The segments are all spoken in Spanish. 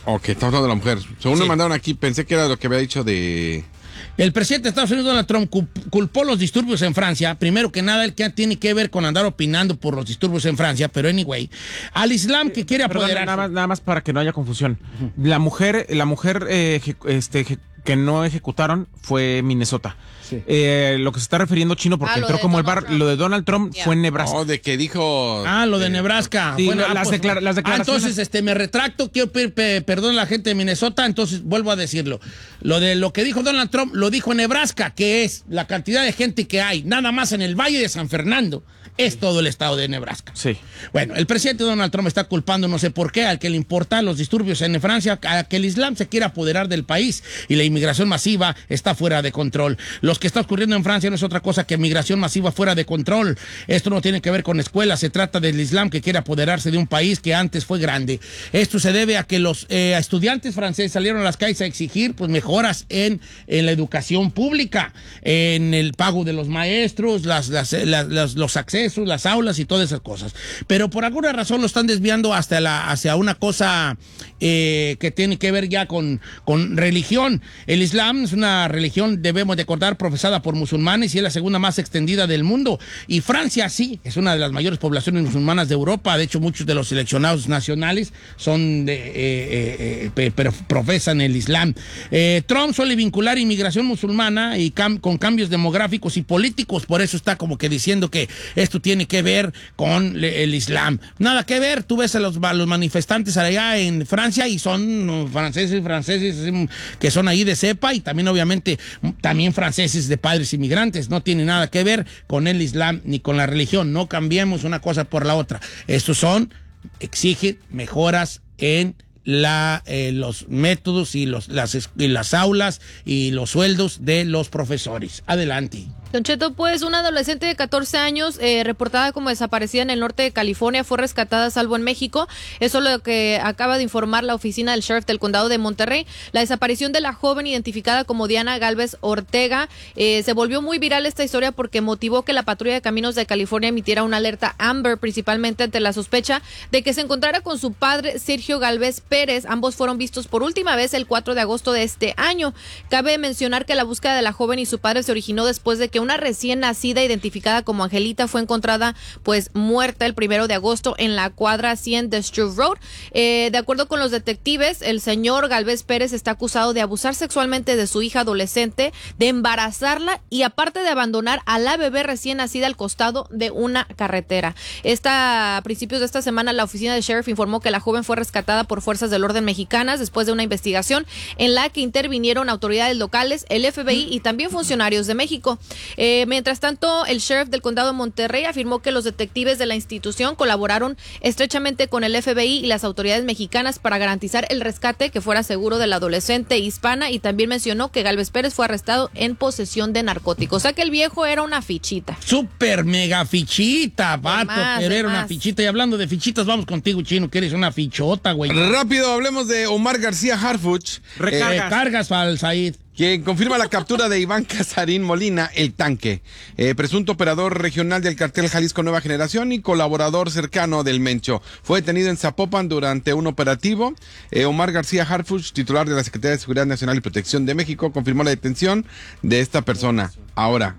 Ok, estamos hablando de la mujer. Según me Sí. mandaron aquí, pensé que era lo que había dicho de... El presidente de Estados Unidos, Donald Trump, culpó los disturbios en Francia. Primero que nada, el que tiene que ver con andar opinando por los disturbios en Francia, pero anyway, al Islam que quiere Perdón, apoderarse. nada más para que no haya confusión. La mujer que no ejecutaron fue Minnesota. Sí. Lo que se está refiriendo Chino, porque lo entró de como el Donald bar, Trump. lo de Donald Trump Yeah. fue en Nebraska. Oh, de que dijo... Lo de Nebraska. Sí, Bueno, las declaraciones. entonces, me retracto, quiero pedir perdón a la gente de Minnesota, entonces vuelvo a decirlo. Lo que dijo Donald Trump, lo dijo Nebraska, que es la cantidad de gente que hay, nada más en el Valle de San Fernando, es todo el estado de Nebraska. Sí. Bueno, el presidente Donald Trump está culpando, no sé por qué, al que le importan los disturbios en Francia, a que el Islam se quiera apoderar del país y la inmigración masiva está fuera de control. Lo que está ocurriendo en Francia no es otra cosa que migración masiva fuera de control. Esto no tiene que ver con escuelas, se trata del Islam que quiere apoderarse de un país que antes fue grande. Esto se debe a que los estudiantes franceses salieron a las calles a exigir pues mejoras en la educación pública, en el pago de los maestros, los accesos, las aulas y todas esas cosas. Pero por alguna razón lo están desviando hacia una cosa que tiene que ver ya con religión. El Islam es una religión, debemos de acordar, profesada por musulmanes y es la segunda más extendida del mundo. Y Francia sí, es una de las mayores poblaciones musulmanas de Europa. De hecho, muchos de los seleccionados nacionales son pero profesan el Islam. Trump suele vincular inmigración musulmana y con cambios demográficos y políticos. Por eso está como que diciendo que esto tiene que ver con el Islam. Nada que ver. Tú ves a los manifestantes allá en Francia y son franceses que son ahí de cepa y también obviamente también franceses de padres inmigrantes. No tiene nada que ver con el Islam ni con la religión. No cambiemos una cosa por la otra. Estos exigen mejoras en los métodos y las aulas y los sueldos de los profesores. Adelante. Don Cheto, pues una adolescente de 14 años reportada como desaparecida en el norte de California fue rescatada a salvo en México. Eso es lo que acaba de informar la oficina del sheriff del condado de Monterrey. La desaparición de la joven identificada como Diana Galvez Ortega se volvió muy viral esta historia porque motivó que la patrulla de caminos de California emitiera una alerta Amber, principalmente ante la sospecha de que se encontrara con su padre Sergio Galvez Pérez. Ambos fueron vistos por última vez el 4 de agosto de este año. Cabe mencionar que la búsqueda de la joven y su padre se originó después de que una recién nacida identificada como Angelita fue encontrada pues muerta el 1 de agosto en la cuadra 100 de Struve Road. De acuerdo con los detectives, el señor Galvez Pérez está acusado de abusar sexualmente de su hija adolescente, de embarazarla y aparte de abandonar a la bebé recién nacida al costado de una carretera. A principios de esta semana la oficina del sheriff informó que la joven fue rescatada por fuerzas del orden mexicanas después de una investigación en la que intervinieron autoridades locales, el FBI y también funcionarios de México. Mientras tanto, el sheriff del condado de Monterrey afirmó que los detectives de la institución colaboraron estrechamente con el FBI y las autoridades mexicanas para garantizar el rescate que fuera seguro de la adolescente hispana y también mencionó que Galvez Pérez fue arrestado en posesión de narcóticos. O sea que el viejo era una fichita. Súper mega fichita, vato, pero era una fichita. Y hablando de fichitas, vamos contigo, Chino, que eres una fichota, güey. Rápido, hablemos de Omar García Harfuch. Recargas para el Said. Quien confirma la captura de Iván Casarín Molina, el Tanque, presunto operador regional del cartel Jalisco Nueva Generación y colaborador cercano del Mencho. Fue detenido en Zapopan durante un operativo. Omar García Harfuch, titular de la Secretaría de Seguridad Nacional y Protección de México, confirmó la detención de esta persona. Ahora,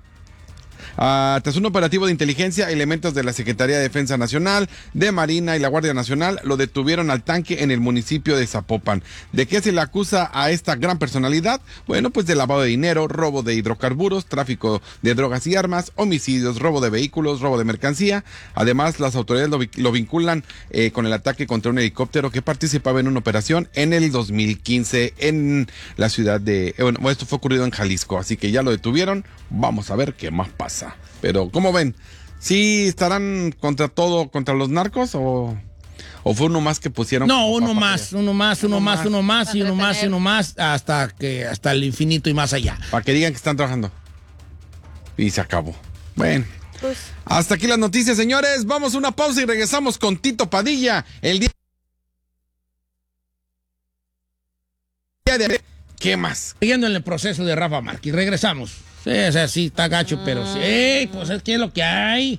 tras un operativo de inteligencia, elementos de la Secretaría de Defensa Nacional, de Marina y la Guardia Nacional lo detuvieron al Tanque en el municipio de Zapopan. ¿De qué se le acusa a esta gran personalidad? Bueno, pues de lavado de dinero, robo de hidrocarburos, tráfico de drogas y armas, homicidios, robo de vehículos, robo de mercancía. Además, las autoridades lo vinculan con el ataque contra un helicóptero que participaba en una operación en el 2015 en la ciudad de... Bueno, esto fue ocurrido en Jalisco, así que ya lo detuvieron. Vamos a ver qué más pasa. Pero, ¿cómo ven? ¿Sí estarán contra los narcos o fue uno más que pusieron? No, uno más, hasta el infinito y más allá. Para que digan que están trabajando. Y se acabó. Bueno. Pues, hasta aquí las noticias, señores. Vamos a una pausa y regresamos con Tito Padilla. El día de... ¿Qué más? Siguiendo en el proceso de Rafa Márquez. Regresamos. Sí, o sea, sí, está gacho, pero sí, pues es que es lo que hay.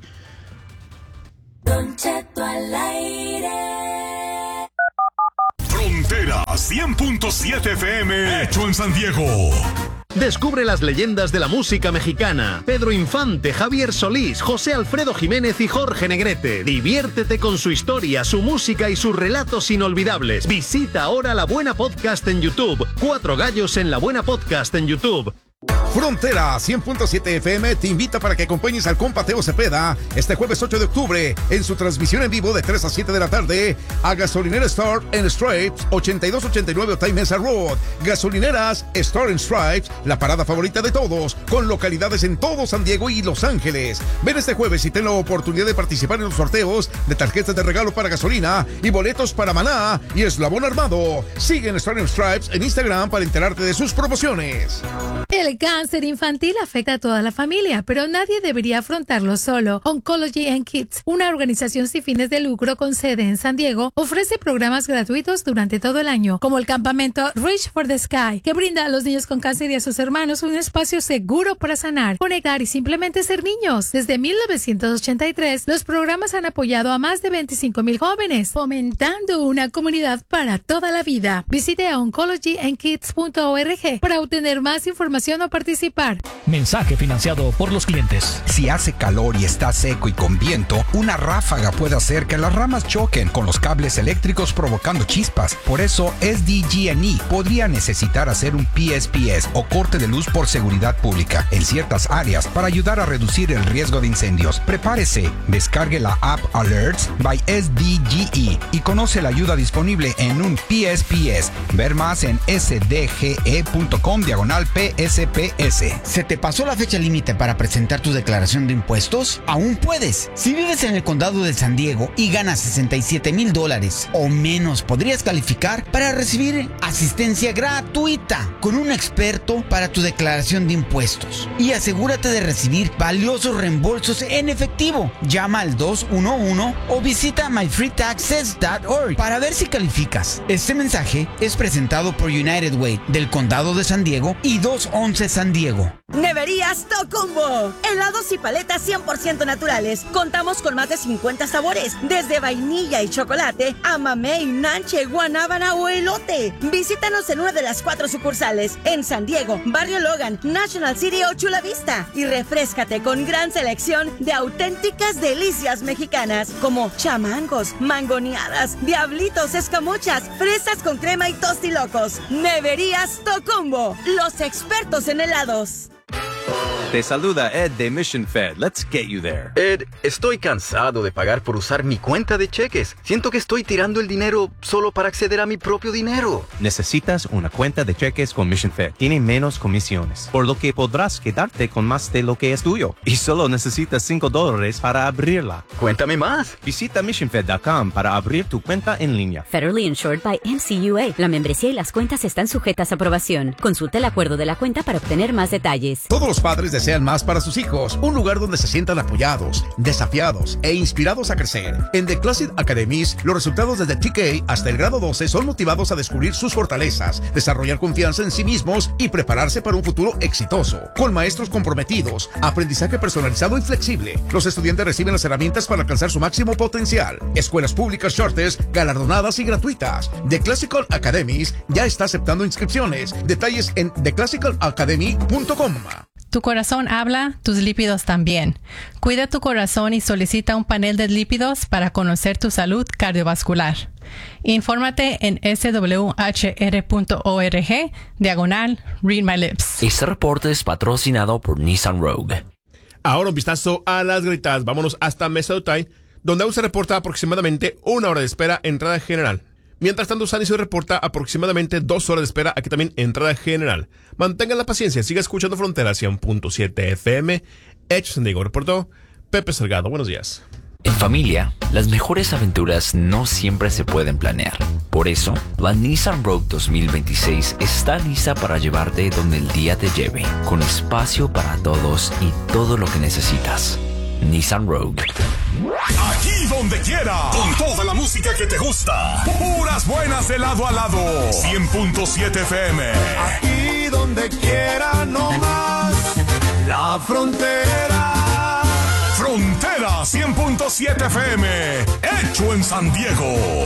Don Cheto al aire. Fronteras 100.7 FM, hecho en San Diego. Descubre las leyendas de la música mexicana. Pedro Infante, Javier Solís, José Alfredo Jiménez y Jorge Negrete. Diviértete con su historia, su música y sus relatos inolvidables. Visita ahora La Buena Podcast en YouTube. 4 gallos en La Buena Podcast en YouTube. Frontera 100.7 FM te invita para que acompañes al compa Teo Cepeda este jueves 8 de octubre en su transmisión en vivo de 3 a 7 de la tarde a Gasolinera Star en Stripes 8289 Otay Mesa Road. Gasolineras Star en Stripes, la parada favorita de todos, con localidades en todo San Diego y Los Ángeles. Ven este jueves y ten la oportunidad de participar en los sorteos de tarjetas de regalo para gasolina y boletos para Maná y Eslabón Armado. Sigue en Star en Stripes en Instagram para enterarte de sus promociones. El cáncer infantil afecta a toda la familia, pero nadie debería afrontarlo solo. Oncology and Kids, una organización sin fines de lucro con sede en San Diego, ofrece programas gratuitos durante todo el año, como el campamento Reach for the Sky, que brinda a los niños con cáncer y a sus hermanos un espacio seguro para sanar, conectar y simplemente ser niños. Desde 1983, los programas han apoyado a más de 25,000 jóvenes, fomentando una comunidad para toda la vida. Visite a oncologyandkids.org para obtener más información o participar. Mensaje financiado por los clientes. Si hace calor y está seco y con viento, una ráfaga puede hacer que las ramas choquen con los cables eléctricos provocando chispas. Por eso, SDG&E podría necesitar hacer un PSPS o corte de luz por seguridad pública en ciertas áreas para ayudar a reducir el riesgo de incendios. Prepárese, descargue la app Alerts by SDG&E y conoce la ayuda disponible en un PSPS. Ver más en sdge.com/PSPS. ¿Se te pasó la fecha límite para presentar tu declaración de impuestos? Aún puedes. Si vives en el condado de San Diego y ganas $67,000 o menos, podrías calificar para recibir asistencia gratuita con un experto para tu declaración de impuestos. Y asegúrate de recibir valiosos reembolsos en efectivo. Llama al 211 o visita myfreetaxes.org para ver si calificas. Este mensaje es presentado por United Way del condado de San Diego y 211 San Diego. Neverías Tocumbo. Helados y paletas 100% naturales. Contamos con más de 50 sabores, desde vainilla y chocolate a mamey, nanche, guanábana o elote. Visítanos en una de las 4 sucursales en San Diego, Barrio Logan, National City o Chula Vista y refréscate con gran selección de auténticas delicias mexicanas como chamangos, mangoneadas, diablitos, escamochas, fresas con crema y tostilocos. Neverías Tocumbo, los expertos en helados. Te saluda Ed de Mission Fed. Let's get you there. Ed, estoy cansado de pagar por usar mi cuenta de cheques. Siento que estoy tirando el dinero solo para acceder a mi propio dinero. Necesitas una cuenta de cheques con Mission Fed. Tiene menos comisiones, por lo que podrás quedarte con más de lo que es tuyo. Y solo necesitas $5 para abrirla. Cuéntame más. Visita missionfed.com para abrir tu cuenta en línea. Federally insured by NCUA. La membresía y las cuentas están sujetas a aprobación. Consulta el acuerdo de la cuenta para obtener más detalles. Todos los padres desean más para sus hijos, un lugar donde se sientan apoyados, desafiados e inspirados a crecer. En The Classic Academies, los resultados desde TK hasta el grado 12 son motivados a descubrir sus fortalezas, desarrollar confianza en sí mismos y prepararse para un futuro exitoso. Con maestros comprometidos, aprendizaje personalizado y flexible, los estudiantes reciben las herramientas para alcanzar su máximo potencial. Escuelas públicas Charters, galardonadas y gratuitas. The Classical Academies ya está aceptando inscripciones. Detalles en theclassicalacademy.com. Tu corazón habla, tus lípidos también. Cuida tu corazón y solicita un panel de lípidos para conocer tu salud cardiovascular. Infórmate en swhr.org/Read My Lips. Este reporte es patrocinado por Nissan Rogue. Ahora un vistazo a las gritadas. Vámonos hasta Mesa de Otay, donde aún se reporta aproximadamente 1 hora de espera entrada general. Mientras tanto, San Isidro reporta aproximadamente 2 horas de espera, aquí también entrada general. Mantengan la paciencia, siga escuchando Frontera 100.7 FM. Hecho San Diego, reportó Pepe Salgado. Buenos días. En familia, las mejores aventuras no siempre se pueden planear. Por eso, la Nissan Rogue 2026 está lista para llevarte donde el día te lleve, con espacio para todos y todo lo que necesitas. Nissan Rogue. Aquí donde quiera, con toda la música que te gusta. Puras buenas de lado a lado. 100.7 FM. Aquí donde quiera, no más. La frontera. Frontera 100.7 FM. Hecho en San Diego.